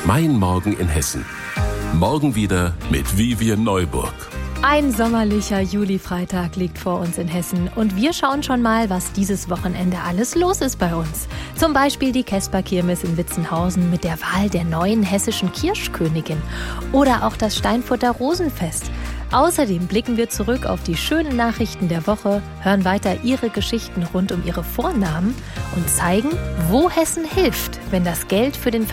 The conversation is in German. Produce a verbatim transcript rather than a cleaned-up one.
Mein Morgen in Hessen. Morgen wieder mit Vivian Neuburg. Ein sommerlicher Juli-Freitag liegt vor uns in Hessen und wir schauen schon mal, was dieses Wochenende alles los ist bei uns. Zum Beispiel die Kesper-Kirmes in Witzenhausen mit der Wahl der neuen hessischen Kirschkönigin oder auch das Steinfurter Rosenfest. Außerdem blicken wir zurück auf die schönen Nachrichten der Woche, hören weiter ihre Geschichten rund um ihre Vornamen und zeigen, wo Hessen hilft, wenn das Geld für den